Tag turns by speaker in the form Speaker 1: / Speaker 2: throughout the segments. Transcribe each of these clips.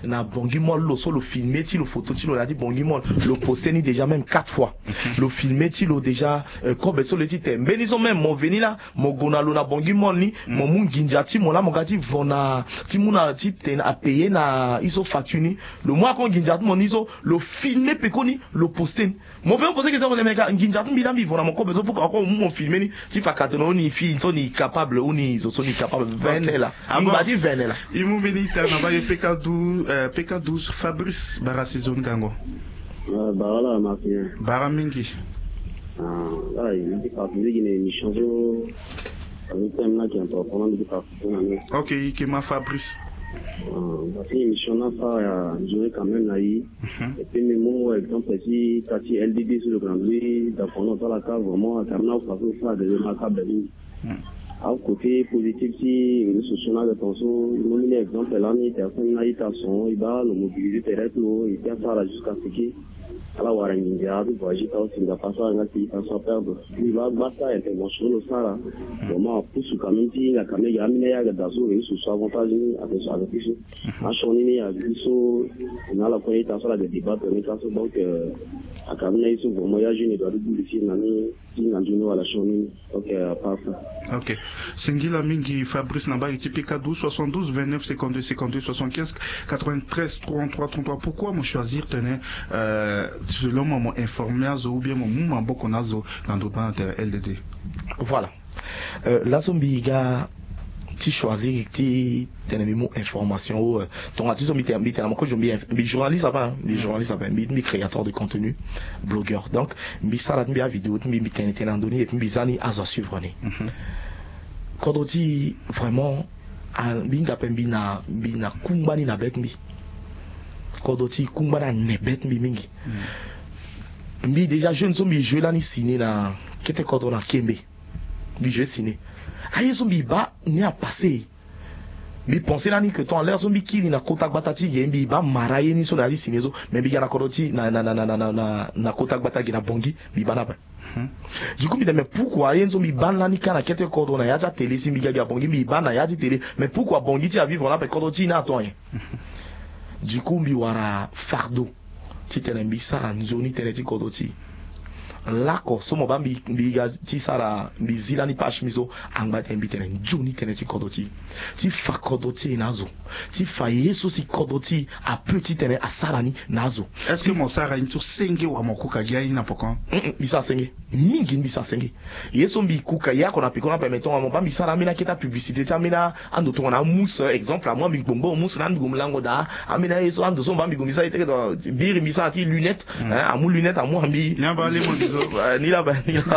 Speaker 1: na bongimol lo so le filmer ti le photo ti lo la di bongimol le poster ni déjà même 4 fois le filmer ti lo déjà comme so le ti tembe ni so même mon veni là mon gonalo na bongimol ni mon munginja ti mon la mon gati vona ti muna ti ten a payer na iso facture ni le mois qu'on ginja mon iso le filmer pekoni le poster mon veut poser question mon mec ginja tu mi vona mon comme so pour encore mon filmer ni ti fa katono ni fi so ni capable ou ni so ni capable venela il m'a dit venela
Speaker 2: il m'a dit na ba PK12 Fabrice Barasizon Gango
Speaker 3: voilà ma fille
Speaker 2: Baramingi
Speaker 3: là il dit pas qu'il y a une émission avec un là qui est important de participer.
Speaker 2: OK qui m'a Fabrice
Speaker 3: parce que l'émission là ça joué quand même là et puis même exemple si Tati LDD sur le Grand Louis d'accord dans la cave vraiment terminal façon ça de remarquable au côté positif si le social de tension nous mis exemple là ni personne n'a eu tension il va le mobiliser terrestre il tient ça là jusqu'à ce que ala waranginja du voyage au Singapour nga ti tension perdre il va battre intervention le ça vraiment pour ce community la caméra amina ya dazo et ce soit avantage avec ça a choni ya biso na la koyita tension la débat mais ça donc a caméra iso voyage ni doit ici nani tinanjuno wala choni OK parfait
Speaker 2: OK Singila mingi Fabrice Namba typique 12 72 29 52 52 75 93 33 33 pourquoi me choisir tenir selon mon informé ou bien mon moment beaucoup nazo dans d'autres LDD
Speaker 1: voilà la zombiga ti choisir ti tenemi information donc à toujours mité tellement que je me journaliste avant les journalistes avant mi créateur de contenu blogueur donc mi sala mi vidéo mi tenté dans donner et puis bizani à suivre né quand on dit vraiment binga pembina bina kumbani na bet mi quand on dit kumbana ne bet mi mingi mi déjà jeune zombie jouer là ni ciné na qu'était quand on a kembe mi jouer ciné aye zombie ba ni a passé mi penser là ni que ton l'air zombie qui na kotak batati gembi ba maraye ni so na li ciné zo mais bi na kodoti na kotak batagi na bongi bi bana ba du coup mi mais pourquoi yen zombie ban là ni kana qu'était quand on a ya télé si mi ga bongi mi ban na ya télé mais pourquoi bongi ti a vivre là parce que kodoti na to du coup mi wara fardeau ti telembi sa nzoni teneti kodoti lako somo ba mi ga ti sara mi zila ni page miso angba tembi tenen joni teneti kodoti ti fa kodoti nazo ti fa yeso si kodoti a petit tenen a sarani nazo
Speaker 2: est-ce que mon sara into senge wa mokuka gia ina pokon
Speaker 1: bisa senge mingi bisa senge yeso mbi kuka ya kona pikona permettant mon ba mi sara mina kita publicité ta mina ando to na mousse exemple à moi mi gbombo mousse na ngom lango da amina yeso ando so ba mi gomisa ite do biri mi sa ti lunette a mu lunette a mu ambi ni là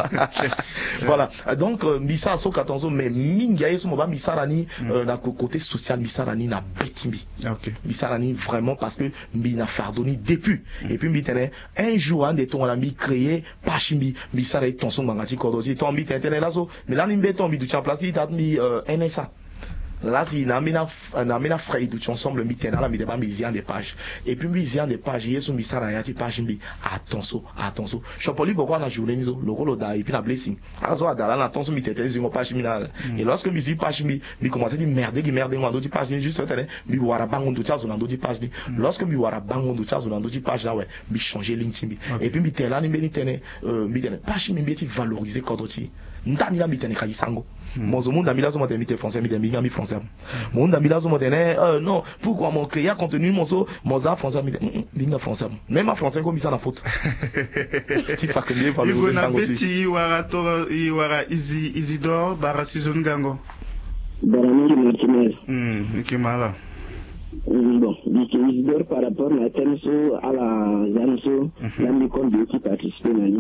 Speaker 1: voilà donc misa so katonzo mais minga yeso mo ba misarani na côté social misarani na betimbi
Speaker 2: OK
Speaker 1: misarani vraiment parce que mbi na fardoni depuis et puis mbi tene un jour un de ton ami créé pachimbi misara tonso mangati kodoti ton mbi tene là so mais là ni mbeton mbi du cha place ta mbi NSA là si na mina frère du ensemble mi tena la mi débat mi zian des pages et puis mi zian des pages yeso mi sara ya ti page mbi attention chopoli pourquoi na journée nizo le rôle da et puis la blessing alors da la attention mi tete zingo page mi na et lorsque mi zi page mi commence à dire merde moi do ti page ni juste tene mi wara bango do chazo na do ti page ni lorsque mi wara bango do chazo na do ti page là ouais mi changer ligne timbi et puis mi tena ni mi tene page mi ti valoriser kodoti ndani la mi tene kalisango mozo monde ami la zo mo tene mi français mi tene mi français mon ami là zo mo tene non pourquoi mon créer contenu mon za français mi binga français même en français comme ça na faute ti fa que mi valoriser sango
Speaker 2: ti wara Isidore Barasizon Gango
Speaker 3: Baramiri Martinez
Speaker 2: Kimala
Speaker 3: bon Isidore par rapport à Tenso à la Zanso la mi kon qui participer nani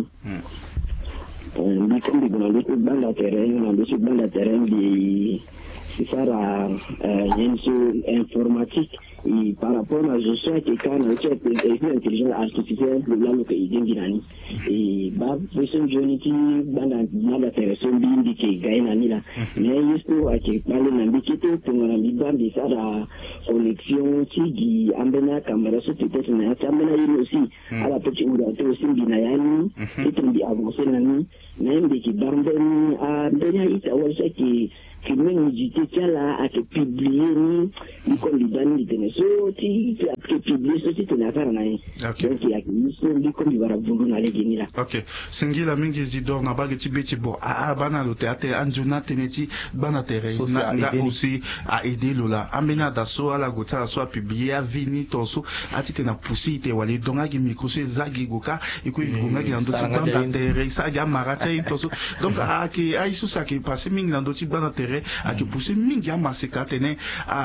Speaker 3: comme des journalistes dans le terrain di sara yenso informatique et par rapport à je sais que quand on fait l'intelligence artificielle le là que il dinginani et ba person unity banda nada terreso bindi ke gaina nila mais juste à que parler na bikito to na bandi sara connexion ti di ambena camera so peut-être na ambena yino aussi à la petite ura to aussi bina yani et to di avancer nani même des qui banden a déjà ita wasa qui même dit là à te publier ni comme les bandes de so ti publier ceci tu n'as faire naï donc il y a une comme il va rabundu na legini là.
Speaker 2: OK singila mingi zidor na bageti beti bo bana lo théâtre anjona teneti bana tere na aussi a aider lola amena daso ala gota so publier a vini tonso atite na poussi te wale donga ki micro se zagi goka iko igonga ki ando ti bana tere sa ga marata tonso donc ki aisu sa ki passer mingi na ndoti bana tere a ki pousser mingi a maseka tene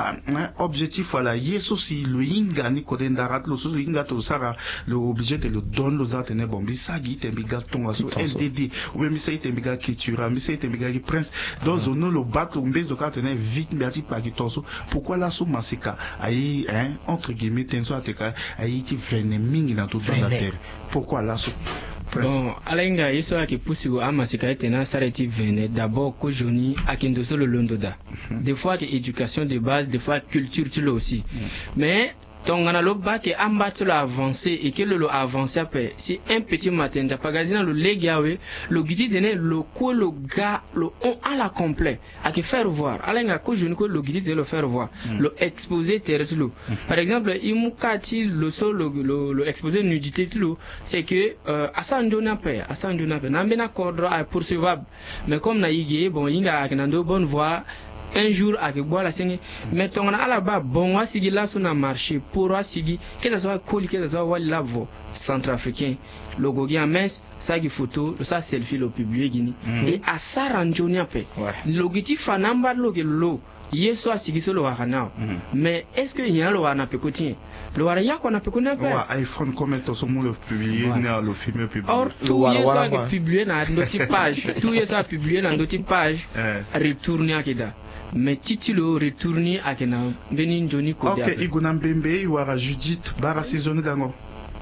Speaker 2: objectif wala yeso si lo inga ni kodendarat lo so inga to sara le obligé de le donner los atene bombi sagi tembiga tonga so LDD ou même ça tembiga kitura mais ça tembiga ki prince dans zone le bateau mbezo ka tene vite mbati pa ki tonso pourquoi la so maseka ai entre guillemets tenso ateka ai ti vene mingi na tout dans la terre pourquoi la so
Speaker 4: bon alenga yeso ake pusi go amasika etena sareti vene d'abord ko joni akendo solo londoda des fois que éducation de base des fois culture tu l'as aussi mais tongana lo ba ke amba tu la avancer et que le avancer après si un petit matin ta pagazina le legawe le gidi dene le ko le gars le on à la complet à que faire voir alenga ko joni ko le gidi de le faire voir le exposer terre par exemple imukati le sol le exposer nudité c'est que asandona pe nambena cordre à poursuivable mais comme na yige bon inga akinando bonne voix un jour avec boire la scène mais ton à la bas bon à sigi là sur un marché pour à sigi que ça soit cool que ça soit wall lavo centrafricain logo gi amès ça qui photo ça selfie le publier guini et à ça ranjonia pe logiti fanamba lo yeso a sigi solo wakana mais est-ce que il y a le wana pe côté le wara ya qu'on a pe connait pas
Speaker 2: iPhone comment tout ce monde le publier le film publier
Speaker 4: or tout yeso a publier na notre page tout yeso a publier na notre page retourner à keda mais titulo retourner à kena benin joni ko
Speaker 2: OK iguna mbembe iwara Judith bara saison gango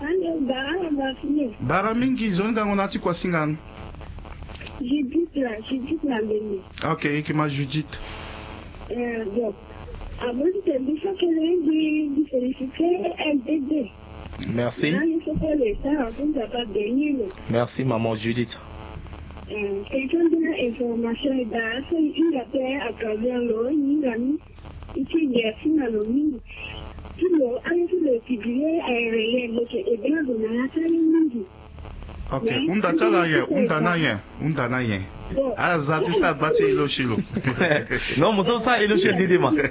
Speaker 2: bara mingi zone gango nati kwa singana
Speaker 5: Judith na mbembe
Speaker 2: OK ikima Judith
Speaker 5: donc avant de dire que les féliciter LDD
Speaker 1: merci merci maman Judith.
Speaker 5: Quelqu'un de l'information est dans il appelle à travers l'eau, il a mis ici des films à l'eau. Tout le publié aérien, et bien de la salle.
Speaker 2: OK, undana ye. Ah, zati sa bati ilo shilo.
Speaker 1: Non, mo sa ilo shilo didi ma.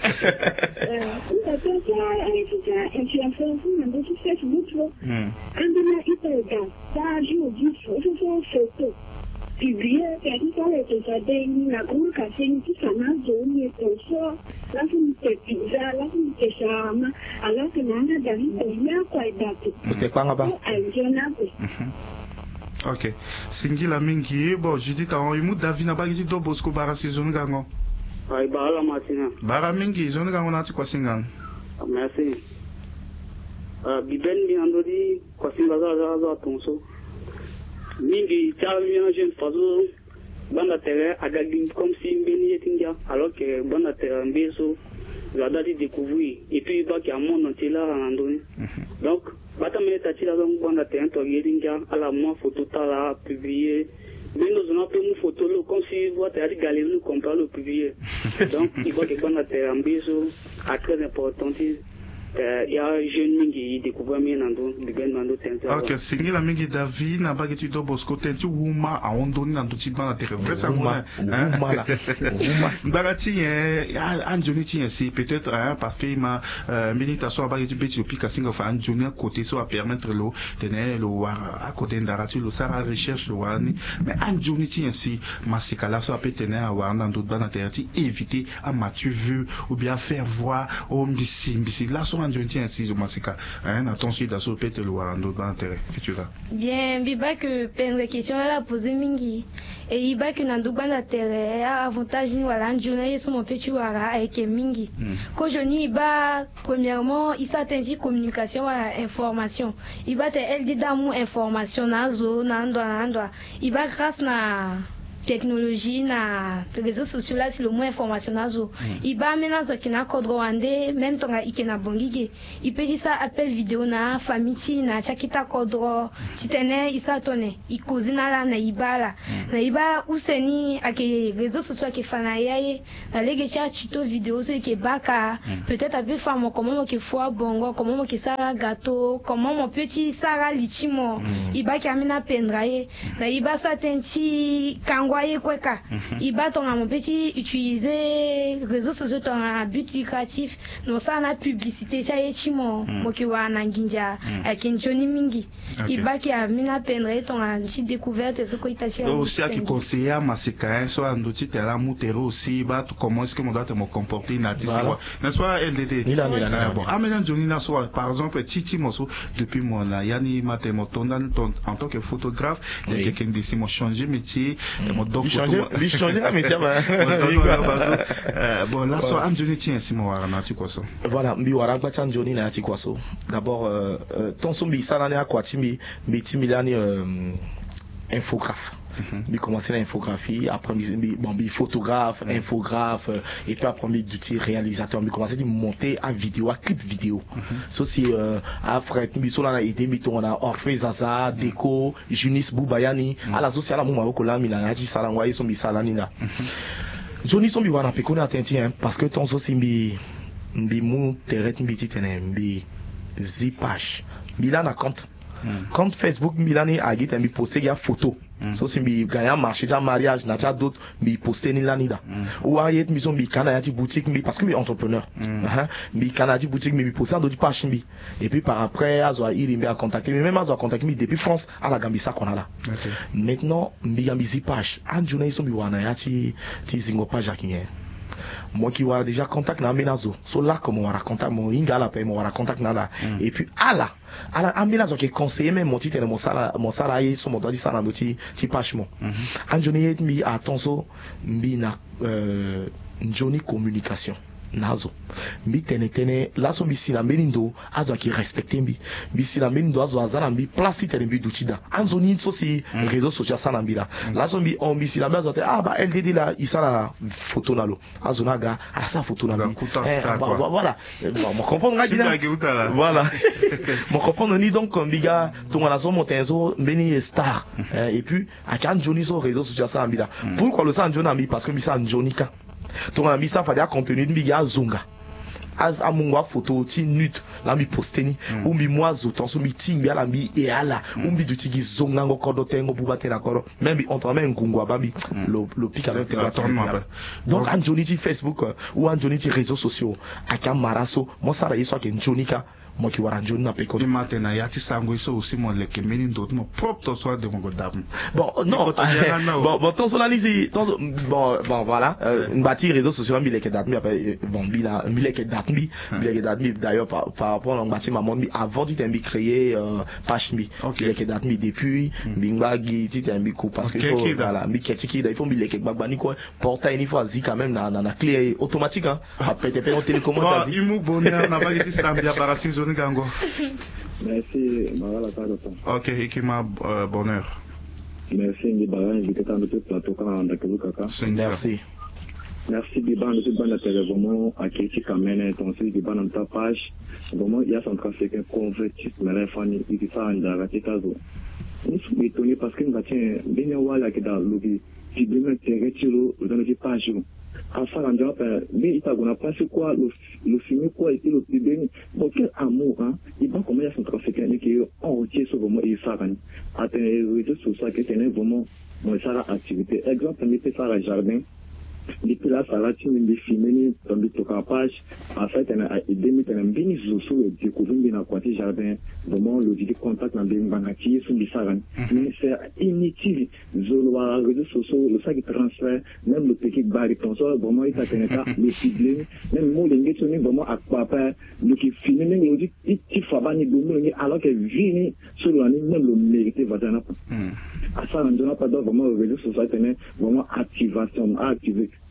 Speaker 5: Publié, quelqu'un qui a été la grande café, qui s'en a donné pour ça, là, c'est pizza, là, c'est charme, alors que l'on a David, il y a quoi d'être.
Speaker 2: OK. Singila mingi, bon, je dis, t'as eu David n'a pas dit do bosco bara saison gango.
Speaker 3: Ay, bara matina.
Speaker 2: Bara mingi, zone gango na ti kwa singan.
Speaker 3: Merci. Biben bi andodi kwa singa za tonso. Mingi charmi na jeune fazo banda terre agagin comme si mbeni etinga alors que banda terre mbeso la date découvrir et puis ba ki amon entier là en donné donc bata me tati la donc banda terre to etinga à la moi photo ta la publier mais nous on a pris une photo comme si vous avez galerie nous compare le publier donc il faut que banda terre mbeso a très important. Il y a un jeune qui découvre bien dans
Speaker 2: OK, singila mingi David na bageti do bosco tenti wuma a ondoni na ndoti bana tere vrai ça
Speaker 1: wuma la
Speaker 2: bagati anjoni ti si peut-être parce que il m'a minita so bageti beti pika singa fa anjoni à côté so a permettre lo tener lo à côté ndarati lo sara recherche lo wani mais anjoni ti si masika la so peut tener à wana ndot bana tere ti éviter à matu vu ou bien faire voir au mbisi là so anjoni ainsi je masika attention d'asso peut le voir dans intérêt que tu as
Speaker 6: bien biba que peine question la poser mingi et iba que nandu bana tere avantage ni wala anjoni so mon petit wara avec mingi ko joni iba premièrement il s'atteint communication à information iba te elle dit dans mon information na zo na ndo iba grâce na technologie na réseaux sociaux là c'est le moins information nazo iba menazo kina kodro ande même tonga ikena bongige ipesi ça appel vidéo na famille na chakita kodro sitene isa tone ikuzina la na ibala na iba useni ake réseaux sociaux ake fana yaye na lege cha tuto vidéo so ke baka peut-être a pu faire comment mo ke fois bongo comment mo ke sara gâteau comment mon petit sara lichimo iba ki amina pendraye na iba sa tenti kangwaye kweka iba tonga mon petit utiliser réseaux sociaux dans un but lucratif non ça na publicité cha yechimo mo ki wa na nginja akinjoni mingi iba ki amina pendraye tonga nti découverte ce ko itachi
Speaker 2: aussi à qui conseiller masika so andoti tela mutero aussi ba comment est-ce que mon doit me comporter une artiste n'est-ce pas LDD bon amena Johnny na so par exemple Titi Mosso depuis mon là yani matemoto en tant que photographe il y a quelqu'un d'ici m'a changé métier mon donc
Speaker 1: changer la métier
Speaker 2: bon là so Johnny tient si moi na ti quoi ça
Speaker 1: voilà mbi wara ba chan Johnny na ti quoi ça d'abord ton so mbi sana na kwa timbi milani infographe. J'ai commencé l'infographie, après j'ai photographe, infographe, et puis après j'ai réalisateur. J'ai commencé à monter à vidéo, à clip vidéo. Ça c'est après j'ai aidé on a Orphée Zaza, Déco, Junis Boubayani, à la sociale moi au cola Milana, dit Salangwa sont bisalani là. Johnny sont biwana pe connait attention parce que ton so c'est mbi mou terret mbi tene mbi zipage. Milan a compte Facebook Milani a dit mbi poster ya photo. So si mi gagner marché déjà mariage na déjà d'autres mi poster ni lanida ou ayet mi so mi kana yati boutique mi parce que mi entrepreneur mi kana yati boutique mi poster d'autres page mi et puis par après azo iri mi a contacter mi même azo contacter mi depuis France à la Gambie ça qu'on a là maintenant mi gambi page en journée so mi wana yati ti zingo page akine moi qui vois déjà contact na menazo so là comme on va contact mon ingala pa mon va contact na là et puis ala menazo qui conseiller même mon titre mon sala yi so mon doit dire ça na ti page mon en journée mi attention mi na Johnny communication nazo mi tene la so mi sila menindo azo ki respecter mi sila menindo azo azana mi place tene mi dutida anzoni so si réseaux sociaux sana mi la so mi on mi sila azo te ba LDD la isala photo nalo azo naga asa photo na mi voilà bon me comprendre ngadi voilà me comprendre ni donc biga to ngana so motenzo meni star et puis akan Johnny so réseaux sociaux sana mi pourquoi le san Johnny parce que mi san Jonika donc on a mis ça fallait contenu de biga zunga as amungwa photo ti nut la mi posteni ou mi moazo ton so mi timbi ala mi e ala ou mi dutigi zonga ngo kodo tengo bubate na koro même on t'en met ngungwa ba mi le pic quand même donc en Johnny ti Facebook ou en Johnny ti réseaux sociaux aka maraso mo sara yeso ke Jonika moi qui wara Johnny na pe ko
Speaker 2: ni matena ya ti sango iso aussi mo le ke meni ndot mo propre so de mon godam
Speaker 1: bon non bon ton son analyse bon voilà une bâti réseaux sociaux mi le ke dat mi après bon mi le ke dat mi d'ailleurs par rapport à bâti maman mi avant dit mi créer page mi le ke dat mi depuis bingba gi ti mi ko parce que voilà mi ketiki il faut mi le ke gbagba ni ko portail ni faut zi quand même na clé automatique hein après te on télécommande ça
Speaker 2: zi imu bonheur na ba gi sambia barasi zone gango
Speaker 3: merci Mara la Carota.
Speaker 2: Ok Hikima bonheur
Speaker 3: merci Biban j'étais dans le plateau quand Kaka merci Biban le Biban la vraiment à critique quand même ton site Biban dans ta page vraiment il y a son trafic converti mais la famille il fait un darati kazo nous sommes étonnés parce que nous avons bien wala que dans le qui demain terre tiro dans les pages enfin on doit mais il n'a pas fait quoi le film quoi était le plus bien bon quel amour hein il va comment il y a son trafic qui est en routier sur vraiment il s'arrête à tenir sur ça que c'est vraiment bon ça la activité exemple mettez ça à jardin depuis là ça va tu me filmer dans le page en fait on a aidé mais on a bien sur le découvrir bien à côté jardin vraiment le vidéo contact dans bien banati sur les sarans mais c'est inutile zoloa réseaux sociaux le ça qui transfère même le petit bariton ça vraiment il t'attend pas le ciblé même moi les gens vraiment à quoi pas le qui filmer même il dit il faut pas ni dominer alors que vini sur l'année même le mérité va dans à ça on doit pas vraiment réseaux sociaux vraiment activation activer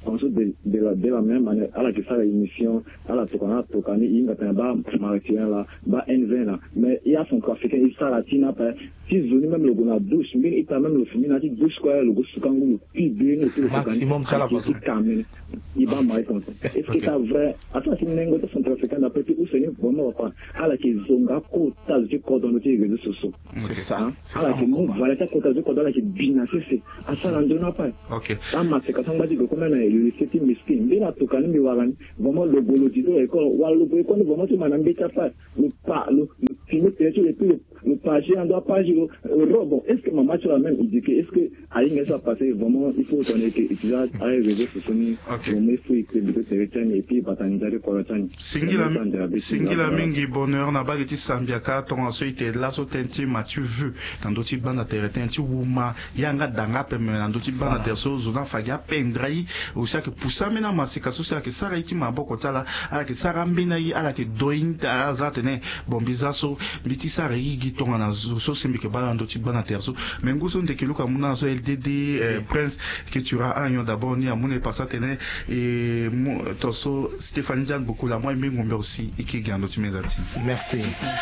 Speaker 3: pensé de la même manière à la que ça l'émission à la tokani il y a ba maritien là ba N20 là mais il y a son africain il ça latina pas si zone même le gona douche mais il a même le féminin qui douche quoi le gosukangu puis bien le
Speaker 1: maximum ça la façon
Speaker 3: il va marrer comme ça est-ce que ça vrai attends si nengo de centrafricain d'après où c'est vraiment pas à la que zonga kota du cordon de réseaux sociaux
Speaker 1: c'est ça
Speaker 3: à la que nous voilà ça kota du cordon là qui binace c'est à ça l'endroit pas
Speaker 2: OK
Speaker 3: ama c'est quand on va dire comment le c'était miskin mais la tokani mi warani vraiment le bolo dido école wala le ko vraiment tu m'en embêta pas le film et puis le page en doit page bon est-ce que maman tu la même indiqué est-ce que aïe ça passer vraiment il faut donner que utiliser à réseaux sociaux mais il faut que le territoire et puis batanizare kwa tani
Speaker 2: singila mingi bonheur na bagiti sambiaka ton ensuite là so tenti matu vu dans d'autres banda territoire ti wuma yanga danga pe dans d'autres banda terso zona fagia pendrai ou ça que poussa mena masika so ça que ça iti maboko tala ala que ça rambina yi ala que doing ta zatene bon bizaso biti sa rigi ton na so simbi que banda d'autres banda terso mais nguso ndeke luka muna so LDD prince que tu as un d'abord ni amune pasatene et toso Stéphanie Diane beaucoup la moi mais ngombe aussi iki gando timezati
Speaker 1: merci